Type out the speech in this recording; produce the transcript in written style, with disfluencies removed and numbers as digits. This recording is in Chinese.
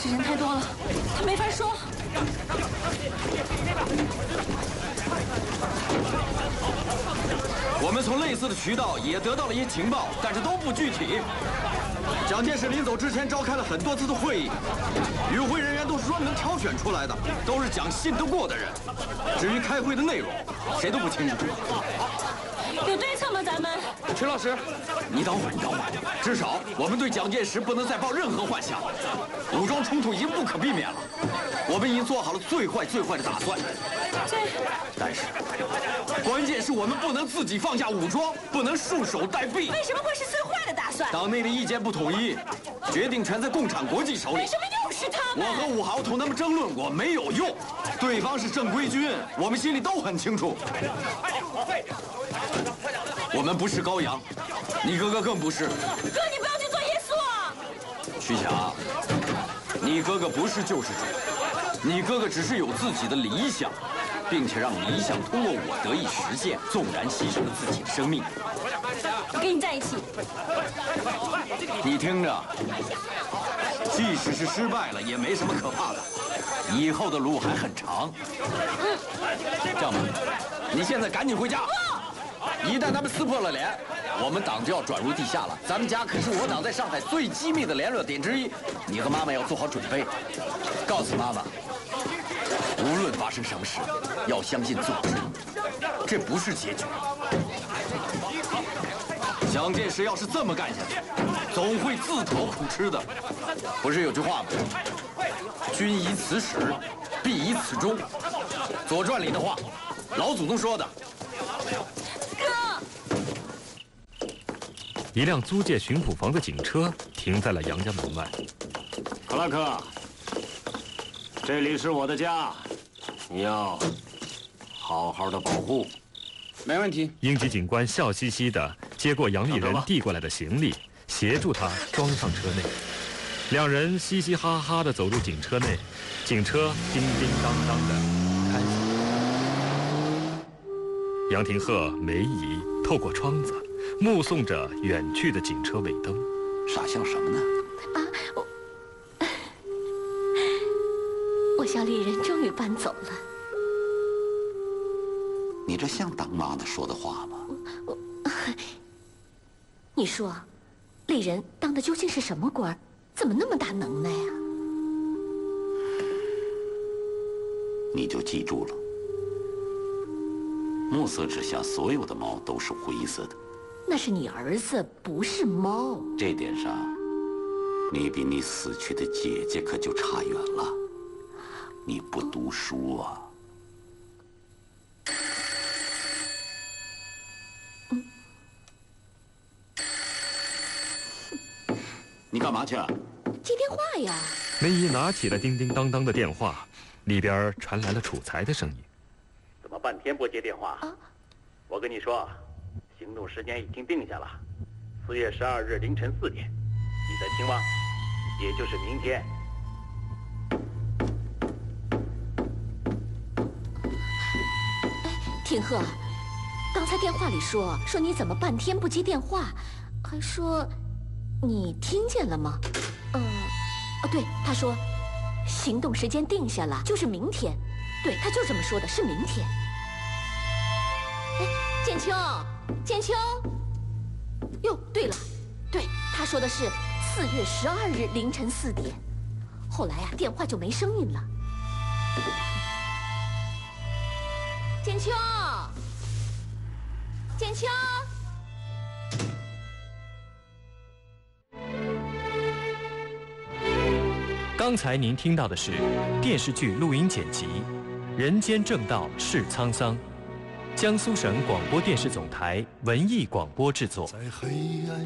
这人太多了，他没法说。 我们从类似的渠道也得到了一些情报，但是都不具体。蒋介石临走之前召开了很多次的会议，与会人员都是专门挑选出来的，都是蒋信得过的人。至于开会的内容，谁都不清楚。 有对策吗？咱们？ 曲老师，你等会儿，至少我们对蒋介石不能再抱任何幻想。武装冲突已经不可避免了，我们已经做好了最坏的打算。但是，关键是我们不能自己放下武装，不能束手待毙。 为什么会是最坏的打算？ 党内的意见不统一，决定权在共产国际手里。 为什么又是他们？ 我和武豪同他们争论过，没有用。对方是正规军，我们心里都很清楚。我们不是羔羊，你哥哥更不是。 哥，你不要去做耶稣啊！ 徐霞，你哥哥不是救世主，你哥哥只是有自己的理想，并且让理想通过我得以实现，纵然牺牲了自己的生命。 我跟你在一起。 你听着，即使是失败了，也没什么可怕的，以后的路还很长。这样吧，你现在赶紧回家。一旦他们撕破了脸，我们党就要转入地下了。咱们家可是我党在上海最机密的联络点之一，你和妈妈要做好准备。告诉妈妈，无论发生什么事，要相信组织，这不是结局。蒋介石要是这么干下去，总会自讨苦吃的。不是有句话吗？君以此始，必以此终。《左传》里的话，老祖宗说的。 一辆租借巡捕房的警车停在了杨家门外。 克拉克，这里是我的家，你要好好的保护。 没问题。 英吉警官笑嘻嘻地接过杨丽人递过来的行李，协助他装上车内。两人嘻嘻哈哈地走入警车内，警车叮叮当当地开走。杨廷鹤眉移，透过窗子目送着远去的警车尾灯。 傻笑什么呢？ 我小丽人终于搬走了。 你这像当妈的说的话吗？ 你说，丽人当的究竟是什么官？怎么那么大能耐啊？ 你就记住了，暮色之下，所有的猫都是灰色的。 那是你儿子，不是猫。 这点上，你比你死去的姐姐可就差远了。你不读书啊？你干嘛去啊？ 接电话呀。 梅姨拿起了叮叮当当的电话，里边传来了楚才的声音：“ 怎么半天不接电话？我跟你说，行动时间已经定下了，4月12日凌晨4点，你在听吗？也就是明天。” 廷鹤，刚才电话里说你怎么半天不接电话，还说你听见了吗？对，他说行动时间定下了，就是明天。对，他就这么说的，是明天。建秋，建秋。哟，对了，对，他说的是4月12日凌晨4点。后来电话就没声音了。建秋，建秋。 刚才您听到的是电视剧录音剪辑《人间正道是沧桑》，江苏省广播电视总台文艺广播制作。在黑暗